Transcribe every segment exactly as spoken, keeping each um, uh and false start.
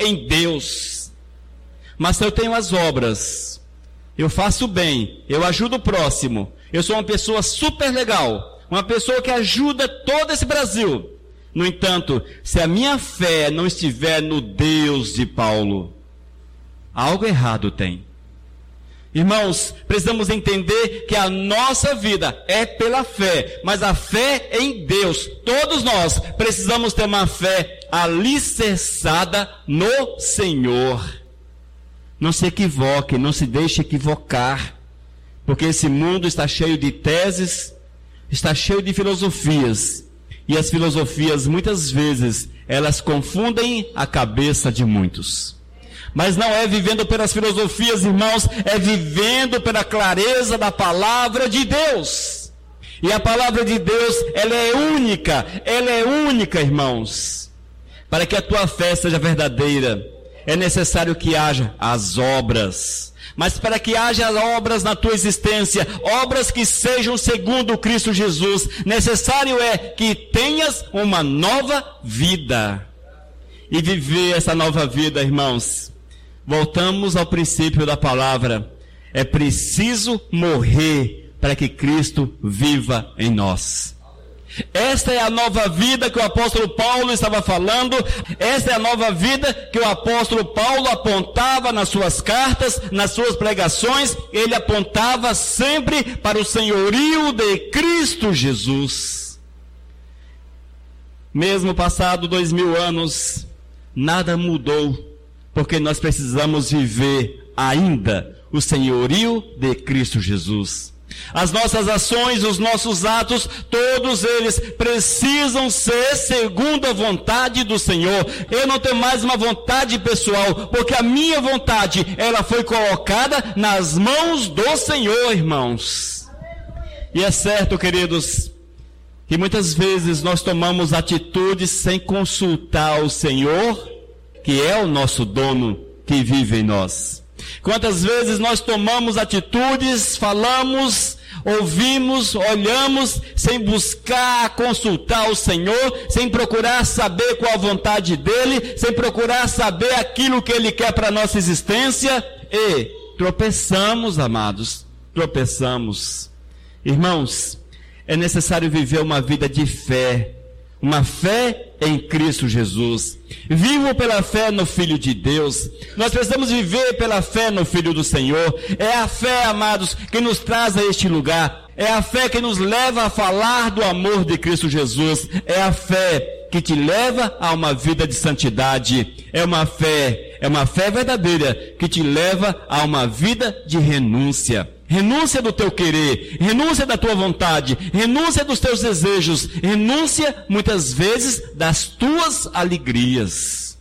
em Deus. Mas se eu tenho as obras, eu faço bem, eu ajudo o próximo, eu sou uma pessoa super legal, uma pessoa que ajuda todo esse Brasil. No entanto, se a minha fé não estiver no Deus de Paulo, algo errado tem. Irmãos, precisamos entender que a nossa vida é pela fé, mas a fé em Deus. Todos nós precisamos ter uma fé alicerçada no Senhor. Não se equivoque, não se deixe equivocar, porque esse mundo está cheio de teses, está cheio de filosofias, e as filosofias muitas vezes, elas confundem a cabeça de muitos. Mas não é vivendo pelas filosofias, irmãos, é vivendo pela clareza da palavra de Deus. E a palavra de Deus, ela é única, ela é única, irmãos. Para que a tua fé seja verdadeira, é necessário que haja as obras. Mas para que haja obras na tua existência, obras que sejam segundo Cristo Jesus, necessário é que tenhas uma nova vida. E viver essa nova vida, irmãos, voltamos ao princípio da palavra. É preciso morrer para que Cristo viva em nós. Esta é a nova vida que o apóstolo Paulo estava falando. Esta é a nova vida que o apóstolo Paulo apontava nas suas cartas, nas suas pregações. Ele apontava sempre para o senhorio de Cristo Jesus. Mesmo passado dois mil anos, nada mudou, porque nós precisamos viver ainda o senhorio de Cristo Jesus. As nossas ações, os nossos atos, todos eles precisam ser segundo a vontade do Senhor. Eu não tenho mais uma vontade pessoal, porque a minha vontade, ela foi colocada nas mãos do Senhor, irmãos. E é certo, queridos, que muitas vezes nós tomamos atitudes sem consultar o Senhor, que é o nosso dono que vive em nós. Quantas vezes nós tomamos atitudes, falamos, ouvimos, olhamos, sem buscar consultar o Senhor, sem procurar saber qual a vontade dEle, sem procurar saber aquilo que Ele quer para a nossa existência, e tropeçamos, amados, tropeçamos. Irmãos, é necessário viver uma vida de fé, uma fé em Cristo Jesus. Vivo pela fé no Filho de Deus. Nós precisamos viver pela fé no Filho do Senhor. É a fé, amados, que nos traz a este lugar. É a fé que nos leva a falar do amor de Cristo Jesus. É a fé que te leva a uma vida de santidade. É uma fé, é uma fé verdadeira que te leva a uma vida de renúncia. Renúncia do teu querer, renúncia da tua vontade, renúncia dos teus desejos, renúncia, muitas vezes, das tuas alegrias.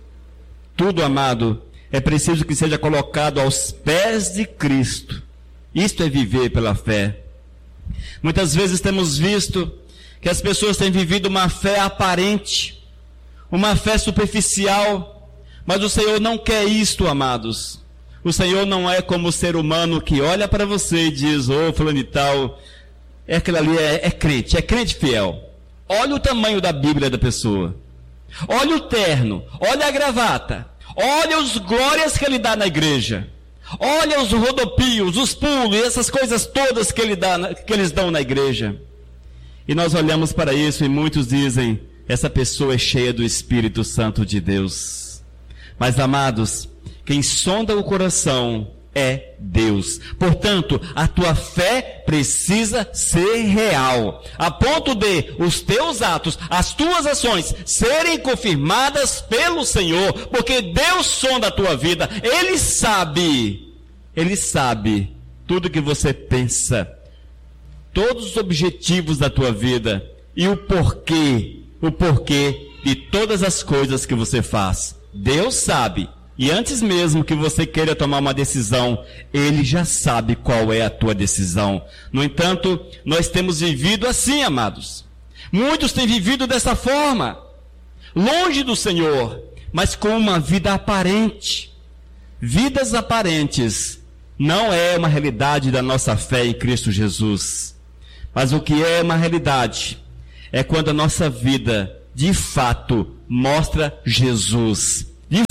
Tudo, amado, é preciso que seja colocado aos pés de Cristo. Isto é viver pela fé. Muitas vezes temos visto que as pessoas têm vivido uma fé aparente, uma fé superficial, mas o Senhor não quer isto, amados. O Senhor não é como o ser humano que olha para você e diz, ô, oh, fulano e tal, é aquele ali, é, é crente, é crente fiel. Olha o tamanho da Bíblia da pessoa. Olha o terno, olha a gravata, olha os glórias que ele dá na igreja. Olha os rodopios, os pulos e essas coisas todas que, ele dá, que eles dão na igreja. E nós olhamos para isso e muitos dizem, essa pessoa é cheia do Espírito Santo de Deus. Mas, amados, quem sonda o coração é Deus. Portanto, a tua fé precisa ser real, a ponto de os teus atos, as tuas ações serem confirmadas pelo Senhor, porque Deus sonda a tua vida. Ele sabe, Ele sabe tudo que você pensa, todos os objetivos da tua vida e o porquê, o porquê de todas as coisas que você faz. Deus sabe. E antes mesmo que você queira tomar uma decisão, Ele já sabe qual é a tua decisão. No entanto, nós temos vivido assim, amados. Muitos têm vivido dessa forma, longe do Senhor, mas com uma vida aparente. Vidas aparentes não é uma realidade da nossa fé em Cristo Jesus. Mas o que é uma realidade é quando a nossa vida, de fato, mostra Jesus. De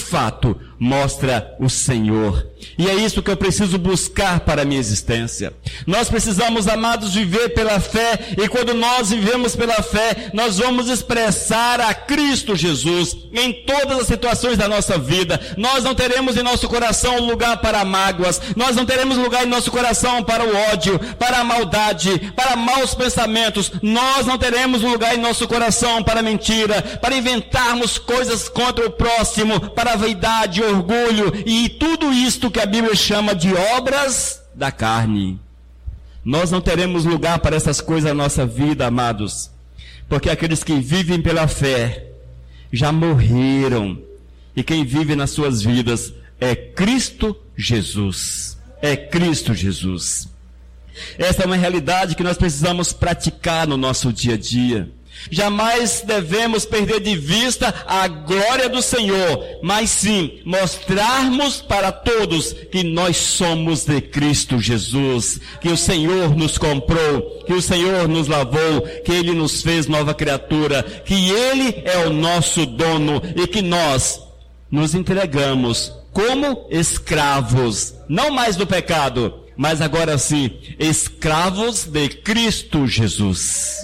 fato mostra o Senhor. E é isso que eu preciso buscar para a minha existência. Nós precisamos, amados, viver pela fé, e quando nós vivemos pela fé, nós vamos expressar a Cristo Jesus em todas as situações da nossa vida. Nós não teremos em nosso coração lugar para mágoas, nós não teremos lugar em nosso coração para o ódio, para a maldade, para maus pensamentos. Nós não teremos lugar em nosso coração para mentira, para inventarmos coisas contra o próximo, para a vaidade, orgulho e tudo isto que a Bíblia chama de obras da carne. Nós não teremos lugar para essas coisas na nossa vida, amados, porque aqueles que vivem pela fé já morreram, e quem vive nas suas vidas é Cristo Jesus. É Cristo Jesus. Essa é uma realidade que nós precisamos praticar no nosso dia a dia. Jamais devemos perder de vista a glória do Senhor, mas sim mostrarmos para todos que nós somos de Cristo Jesus, que o Senhor nos comprou, que o Senhor nos lavou, que Ele nos fez nova criatura, que Ele é o nosso dono e que nós nos entregamos como escravos, não mais do pecado, mas agora sim, escravos de Cristo Jesus.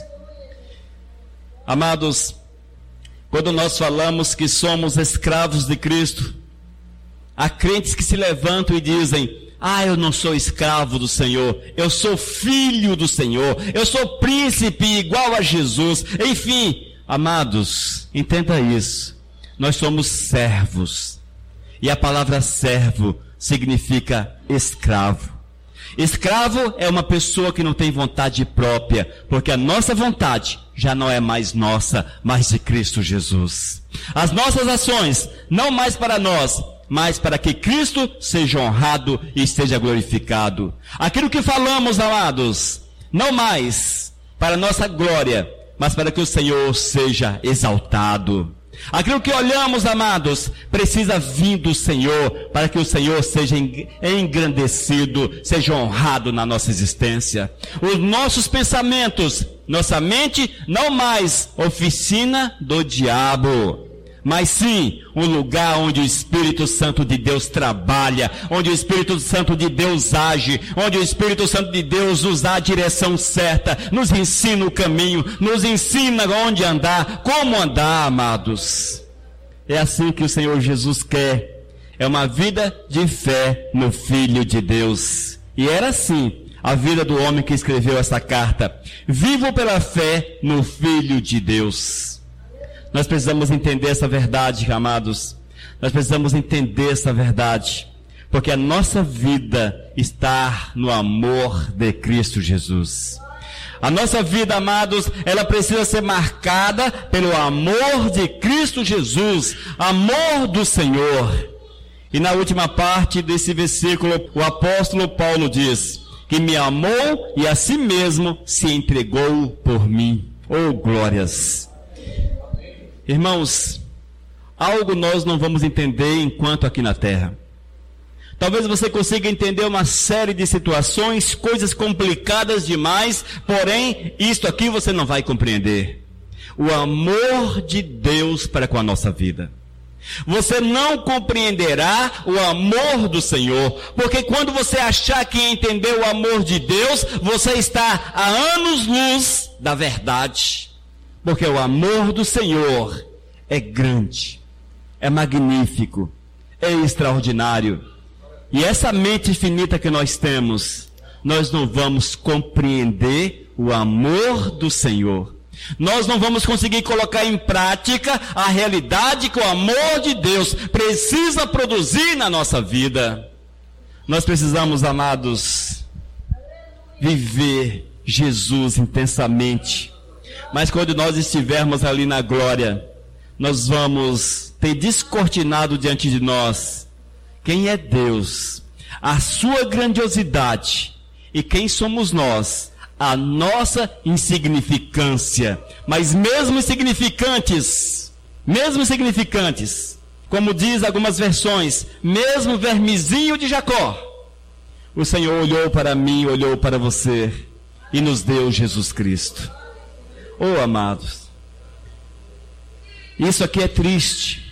Amados, quando nós falamos que somos escravos de Cristo, há crentes que se levantam e dizem: ah, eu não sou escravo do Senhor, eu sou filho do Senhor, eu sou príncipe igual a Jesus. Enfim, amados, entenda isso, nós somos servos, e a palavra servo significa escravo. Escravo é uma pessoa que não tem vontade própria, porque a nossa vontade já não é mais nossa, mas de Cristo Jesus. As nossas ações, não mais para nós, mas para que Cristo seja honrado e seja glorificado. Aquilo que falamos, amados, não mais para nossa glória, mas para que o Senhor seja exaltado. Aquilo que olhamos, amados, precisa vir do Senhor, para que o Senhor seja engrandecido, seja honrado na nossa existência. Os nossos pensamentos, nossa mente, não mais oficina do diabo, mas sim um lugar onde o Espírito Santo de Deus trabalha, onde o Espírito Santo de Deus age, onde o Espírito Santo de Deus nos dá a direção certa, nos ensina o caminho, nos ensina onde andar, como andar, amados. É assim que o Senhor Jesus quer, é uma vida de fé no Filho de Deus. E era assim a vida do homem que escreveu essa carta: vivo pela fé no Filho de Deus. Nós precisamos entender essa verdade, amados. Nós precisamos entender essa verdade, porque a nossa vida está no amor de Cristo Jesus. A nossa vida, amados, ela precisa ser marcada pelo amor de Cristo Jesus, amor do Senhor. E na última parte desse versículo, o apóstolo Paulo diz que me amou e a si mesmo se entregou por mim. Oh, glórias! Irmãos, algo nós não vamos entender enquanto aqui na terra. Talvez você consiga entender uma série de situações, coisas complicadas demais, porém, isto aqui você não vai compreender. O amor de Deus para com a nossa vida. Você não compreenderá o amor do Senhor, porque quando você achar que entendeu o amor de Deus, você está a anos-luz da verdade. Porque o amor do Senhor é grande, é magnífico, é extraordinário. E essa mente infinita que nós temos, nós não vamos compreender o amor do Senhor. Nós não vamos conseguir colocar em prática a realidade que o amor de Deus precisa produzir na nossa vida. Nós precisamos, amados, viver Jesus intensamente. Mas quando nós estivermos ali na glória, nós vamos ter descortinado diante de nós quem é Deus, a sua grandiosidade, e quem somos nós, a nossa insignificância. Mas mesmo insignificantes, mesmo insignificantes, como diz algumas versões, mesmo vermezinho de Jacó, o Senhor olhou para mim, olhou para você e nos deu Jesus Cristo. Oh, amados, isso aqui é triste.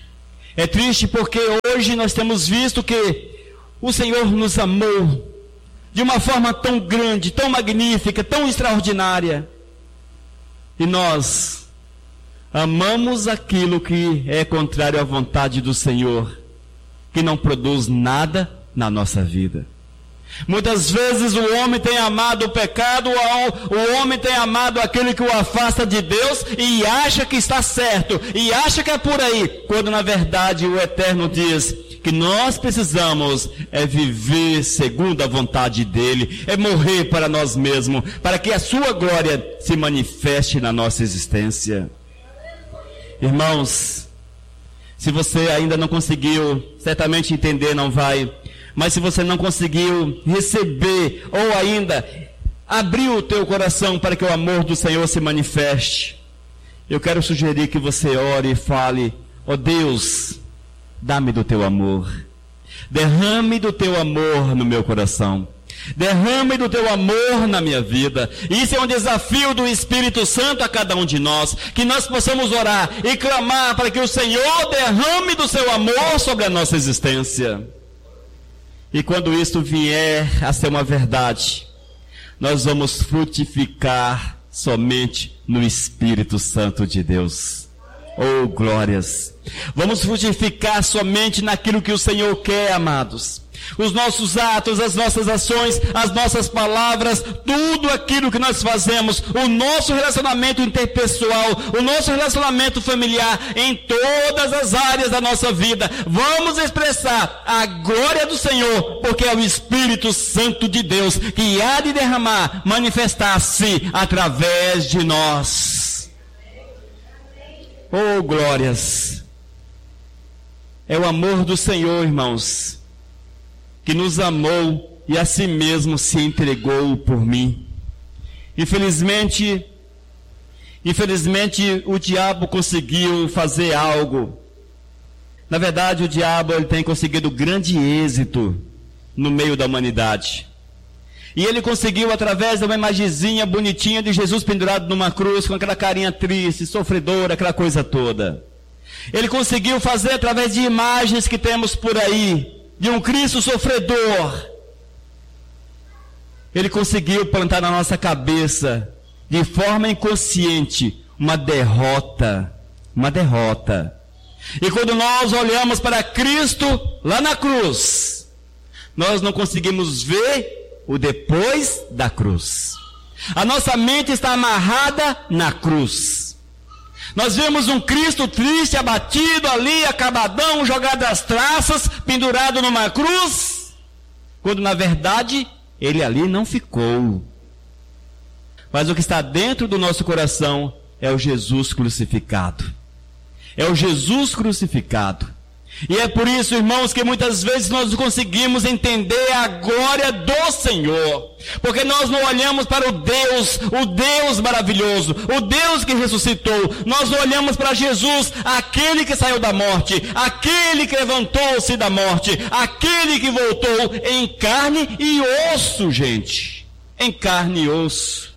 É triste porque hoje nós temos visto que o Senhor nos amou de uma forma tão grande, tão magnífica, tão extraordinária. E nós amamos aquilo que é contrário à vontade do Senhor, que não produz nada na nossa vida. Muitas vezes o homem tem amado o pecado, o homem tem amado aquilo que o afasta de Deus e acha que está certo, e acha que é por aí, quando na verdade o Eterno diz que nós precisamos é viver segundo a vontade dEle, é morrer para nós mesmos, para que a sua glória se manifeste na nossa existência. Irmãos, se você ainda não conseguiu, certamente entender não vai, mas se você não conseguiu receber, ou ainda abrir o teu coração para que o amor do Senhor se manifeste, eu quero sugerir que você ore e fale: ó Deus, dá-me do teu amor, derrame do teu amor no meu coração, derrame do teu amor na minha vida. Isso é um desafio do Espírito Santo a cada um de nós, que nós possamos orar e clamar para que o Senhor derrame do seu amor sobre a nossa existência. E quando isso vier a ser uma verdade, nós vamos frutificar somente no Espírito Santo de Deus. Oh, glórias! Vamos frutificar somente naquilo que o Senhor quer, amados. Os nossos atos, as nossas ações, as nossas palavras, tudo aquilo que nós fazemos, o nosso relacionamento interpessoal, o nosso relacionamento familiar, em todas as áreas da nossa vida, vamos expressar a glória do Senhor, porque é o Espírito Santo de Deus que há de derramar, manifestar-se através de nós. Oh, glórias! É o amor do Senhor, irmãos, que nos amou e a si mesmo se entregou por mim. Infelizmente, infelizmente o diabo conseguiu fazer algo. Na verdade, o diabo ele tem conseguido grande êxito no meio da humanidade. E ele conseguiu, através de uma imagenzinha bonitinha de Jesus pendurado numa cruz, com aquela carinha triste, sofredora, aquela coisa toda. Ele conseguiu fazer através de imagens que temos por aí, de um Cristo sofredor. Ele conseguiu plantar na nossa cabeça, de forma inconsciente, uma derrota. Uma derrota. E quando nós olhamos para Cristo lá na cruz, nós não conseguimos ver o depois da cruz. A nossa mente está amarrada na cruz. Nós vemos um Cristo triste, abatido ali, acabadão, jogado às traças, pendurado numa cruz, quando na verdade ele ali não ficou. Mas o que está dentro do nosso coração é o Jesus crucificado. É o Jesus crucificado. E é por isso, irmãos, que muitas vezes nós não conseguimos entender a glória do Senhor. Porque nós não olhamos para o Deus, o Deus maravilhoso, o Deus que ressuscitou. Nós não olhamos para Jesus, aquele que saiu da morte, aquele que levantou-se da morte, aquele que voltou em carne e osso, gente. Em carne e osso.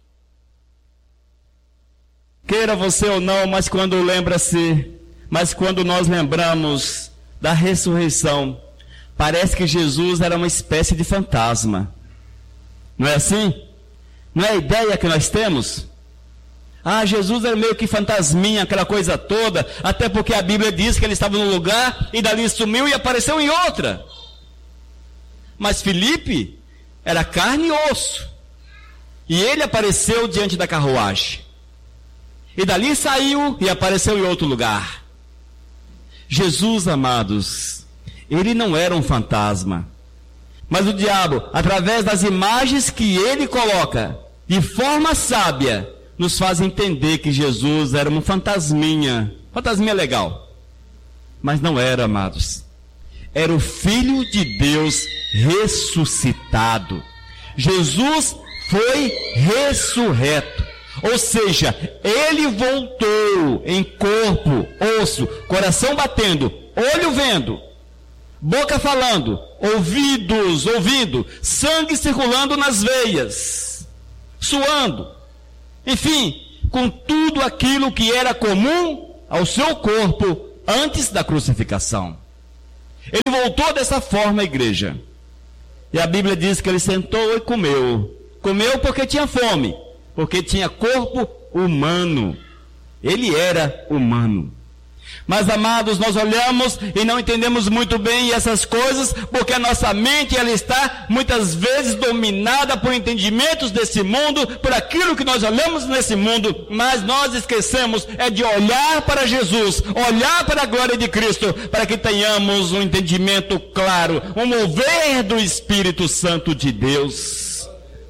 Queira você ou não, mas quando lembra-se, mas quando nós lembramos da ressurreição, parece que Jesus era uma espécie de fantasma. Não é assim? Não é a ideia que nós temos? Ah, Jesus era meio que fantasminha, aquela coisa toda, até porque a Bíblia diz que ele estava num lugar e dali sumiu e apareceu em outra. Mas Filipe era carne e osso. E ele apareceu diante da carruagem. E dali saiu e apareceu em outro lugar. Jesus, amados, ele não era um fantasma. Mas o diabo, através das imagens que ele coloca, de forma sábia, nos faz entender que Jesus era um fantasminha. Fantasminha legal. Mas não era, amados. Era o Filho de Deus ressuscitado. Jesus foi ressurreto. Ou seja, ele voltou em corpo, osso, coração batendo, olho vendo, boca falando, ouvidos ouvindo, sangue circulando nas veias, suando, enfim, com tudo aquilo que era comum ao seu corpo, antes da crucificação. Ele voltou dessa forma à igreja. E a Bíblia diz que ele sentou e comeu. Comeu porque tinha fome, porque tinha corpo humano. Ele era humano. Mas, amados, nós olhamos e não entendemos muito bem essas coisas, porque a nossa mente, ela está muitas vezes dominada por entendimentos desse mundo, por aquilo que nós olhamos nesse mundo, mas nós esquecemos é de olhar para Jesus, olhar para a glória de Cristo, para que tenhamos um entendimento claro, um mover do Espírito Santo de Deus.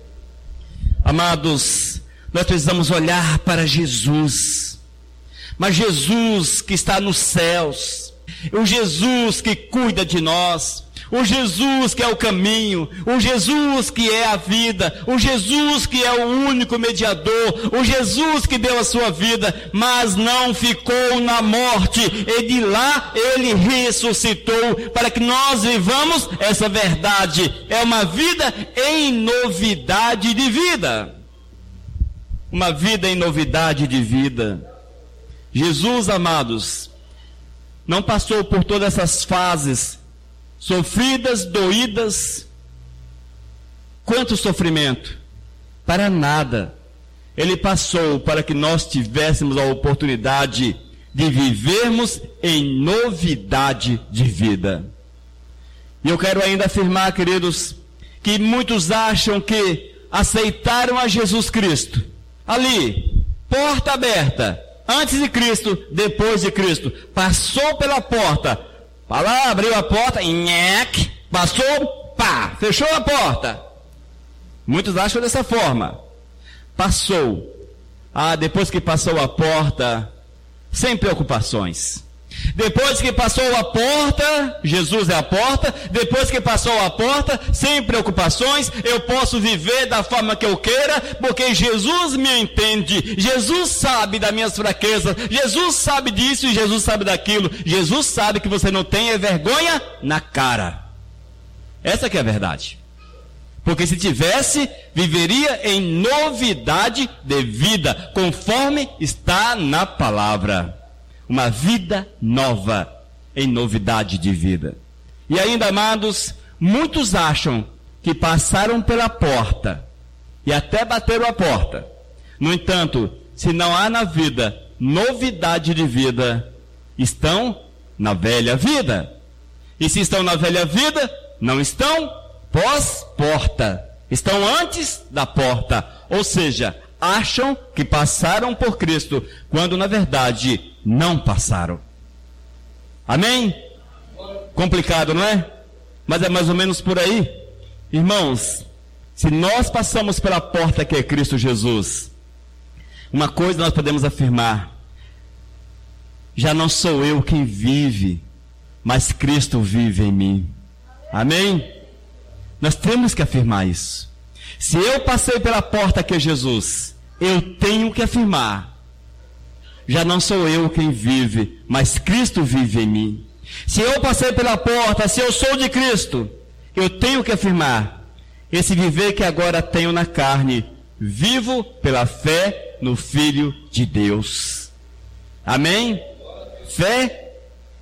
Amados, nós precisamos olhar para Jesus. Mas Jesus que está nos céus, o Jesus que cuida de nós, o Jesus que é o caminho, o Jesus que é a vida, o Jesus que é o único mediador, o Jesus que deu a sua vida, mas não ficou na morte, e de lá ele ressuscitou, para que nós vivamos essa verdade. É uma vida em novidade de vida. Uma vida em novidade de vida. Jesus, amados, não passou por todas essas fases sofridas, doídas. Quanto sofrimento? Para nada. Ele passou para que nós tivéssemos a oportunidade de vivermos em novidade de vida. E eu quero ainda afirmar, queridos, que muitos acham que aceitaram a Jesus Cristo ali, porta aberta, antes de Cristo, depois de Cristo. Passou pela porta. Lá, abriu a porta, nhec, passou, pá, fechou a porta. Muitos acham dessa forma. Passou. Ah, depois que passou a porta, sem preocupações. Depois que passou a porta, Jesus é a porta, depois que passou a porta, sem preocupações, eu posso viver da forma que eu queira, porque Jesus me entende, Jesus sabe das minhas fraquezas, Jesus sabe disso e Jesus sabe daquilo, Jesus sabe que você não tem vergonha na cara. Essa que é a verdade. Porque se tivesse, viveria em novidade de vida, conforme está na palavra. Uma vida nova, em novidade de vida. E ainda, amados, muitos acham que passaram pela porta, e até bateram a porta. No entanto, se não há na vida novidade de vida, estão na velha vida. E se estão na velha vida, não estão pós-porta. Estão antes da porta. Ou seja, acham que passaram por Cristo, quando na verdade não passaram. Amém? Complicado, não é? Mas é mais ou menos por aí. Irmãos, se nós passamos pela porta que é Cristo Jesus, uma coisa nós podemos afirmar: já não sou eu quem vive, mas Cristo vive em mim. Amém? Nós temos que afirmar isso. Se eu passei pela porta que é Jesus, eu tenho que afirmar: já não sou eu quem vive, mas Cristo vive em mim. Se eu passei pela porta, se eu sou de Cristo, eu tenho que afirmar: esse viver que agora tenho na carne, vivo pela fé no Filho de Deus. Amém? Fé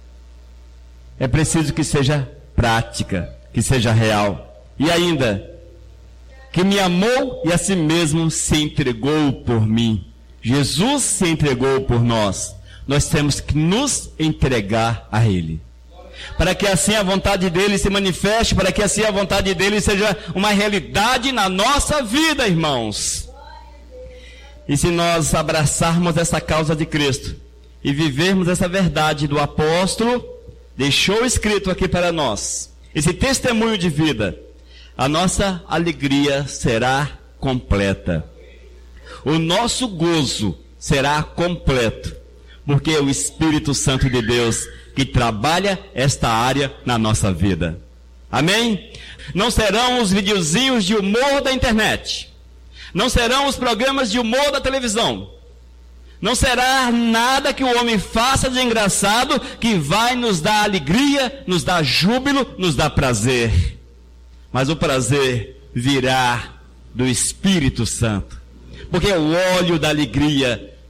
é preciso que seja prática, que seja real. E ainda, que me amou e a si mesmo se entregou por mim. Jesus se entregou por nós. Nós temos que nos entregar a Ele, para que assim a vontade dEle se manifeste, para que assim a vontade dEle seja uma realidade na nossa vida, irmãos. E se nós abraçarmos essa causa de Cristo e vivermos essa verdade do apóstolo, deixou escrito aqui para nós, esse testemunho de vida, a nossa alegria será completa. O nosso gozo será completo, porque é o Espírito Santo de Deus que trabalha esta área na nossa vida. Amém? Não serão os videozinhos de humor da internet, não serão os programas de humor da televisão, não será nada que o homem faça de engraçado que vai nos dar alegria, nos dar júbilo, nos dar prazer. Mas o prazer virá do Espírito Santo, porque o óleo da alegria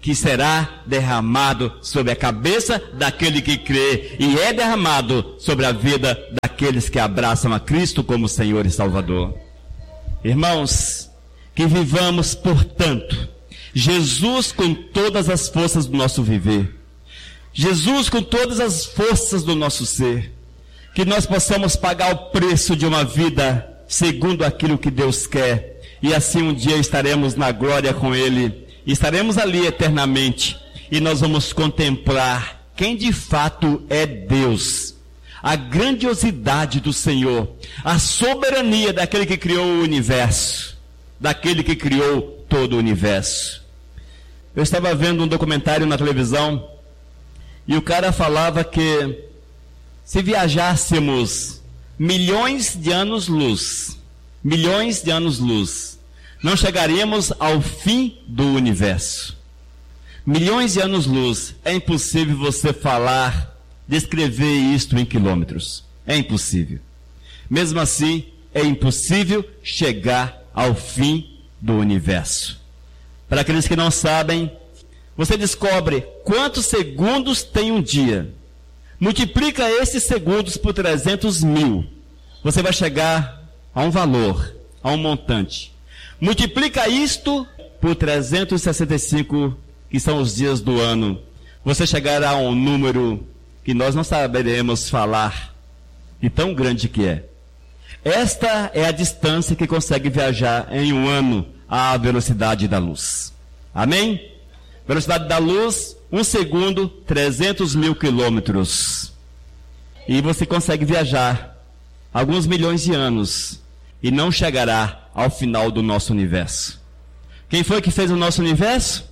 que será derramado sobre a cabeça daquele que crê e é derramado sobre a vida daqueles que abraçam a Cristo como Senhor e Salvador. Irmãos, que vivamos, portanto, Jesus com todas as forças do nosso viver, Jesus com todas as forças do nosso ser, que nós possamos pagar o preço de uma vida segundo aquilo que Deus quer, e assim um dia estaremos na glória com Ele, estaremos ali eternamente, e nós vamos contemplar quem de fato é Deus, a grandiosidade do Senhor, a soberania daquele que criou o universo, daquele que criou todo o universo. Eu estava vendo um documentário na televisão, e o cara falava que se viajássemos milhões de anos-luz, milhões de anos-luz, não chegaríamos ao fim do universo. Milhões de anos-luz, é impossível você falar, descrever isto em quilômetros. É impossível. Mesmo assim, é impossível chegar ao fim do universo. Para aqueles que não sabem, você descobre quantos segundos tem um dia. Multiplica esses segundos por trezentos mil. Você vai chegar a um valor, a um montante. Multiplica isto por trezentos e sessenta e cinco, que são os dias do ano. Você chegará a um número que nós não saberemos falar, de tão grande que é. Esta é a distância que consegue viajar em um ano à velocidade da luz. Amém? Velocidade da luz, um segundo, trezentos mil quilômetros. E você consegue viajar alguns milhões de anos e não chegará ao final do nosso universo. Quem foi que fez o nosso universo?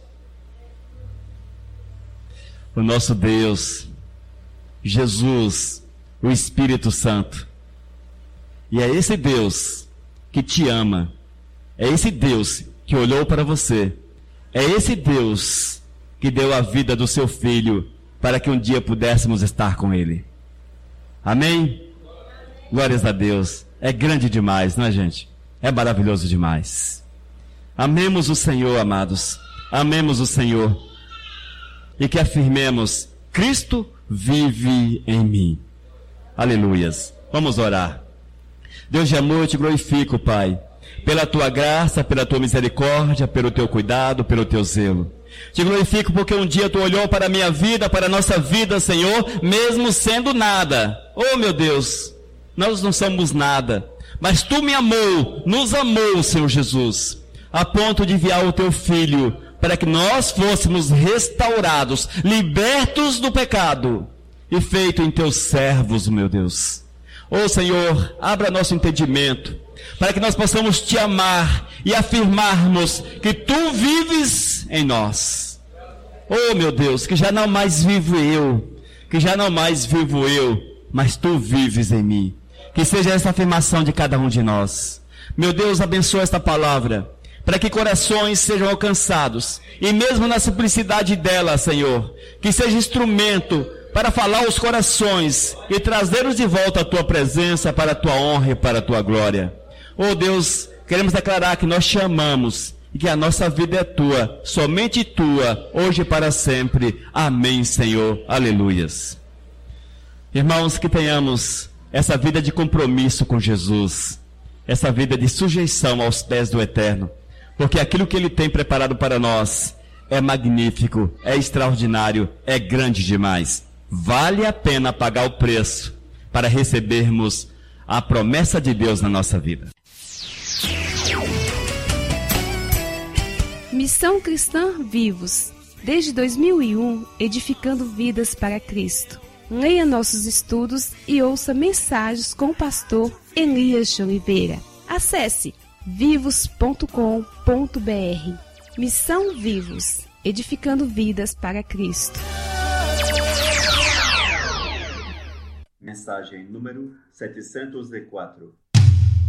O nosso Deus, Jesus, o Espírito Santo. E é esse Deus que te ama. É esse Deus que olhou para você. É esse Deus que deu a vida do seu Filho para que um dia pudéssemos estar com Ele. Amém? Glórias a Deus. É grande demais, não é, gente? É maravilhoso demais. Amemos o Senhor, amados. Amemos o Senhor. E que afirmemos: Cristo vive em mim. Aleluias. Vamos orar. Deus de amor, eu te glorifico, Pai, pela tua graça, pela tua misericórdia, pelo teu cuidado, pelo teu zelo. Te glorifico porque um dia tu olhou para a minha vida, para a nossa vida, Senhor, mesmo sendo nada. Oh, meu Deus, nós não somos nada, mas tu me amou, nos amou, Senhor Jesus, a ponto de enviar o teu Filho, para que nós fôssemos restaurados, libertos do pecado e feitos em teus servos, meu Deus. Oh, Senhor, abra nosso entendimento, para que nós possamos te amar e afirmarmos que tu vives em nós. Oh, meu Deus, que já não mais vivo eu, que já não mais vivo eu, mas tu vives em mim. Que seja essa afirmação de cada um de nós. Meu Deus, abençoa esta palavra, para que corações sejam alcançados, e mesmo na simplicidade dela, Senhor, que seja instrumento para falar aos corações e trazê-los de volta à tua presença, para a tua honra e para a tua glória. Oh Deus, queremos declarar que nós te amamos e que a nossa vida é tua, somente tua, hoje e para sempre. Amém, Senhor. Aleluias. Irmãos, que tenhamos essa vida de compromisso com Jesus, essa vida de sujeição aos pés do Eterno, porque aquilo que Ele tem preparado para nós é magnífico, é extraordinário, é grande demais. Vale a pena pagar o preço para recebermos a promessa de Deus na nossa vida. Missão Cristã Vivos, desde dois mil e um, edificando vidas para Cristo. Leia nossos estudos e ouça mensagens com o pastor Elias de Oliveira. Acesse vivos ponto com ponto br. Missão Vivos, edificando vidas para Cristo. Mensagem número setecentos e quatro.